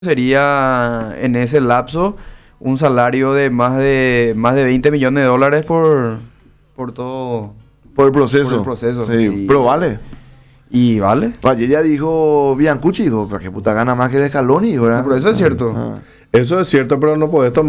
sería en ese lapso un salario de más de 20 millones de dólares por todo, Por el por el proceso. proceso. Sí, pero vale. Y vale. Ayer ya dijo Biancucci, dijo, pero qué puta gana más que el Scaloni, ¿verdad? Pero eso es cierto. Ah. Eso es cierto, pero no podés tomar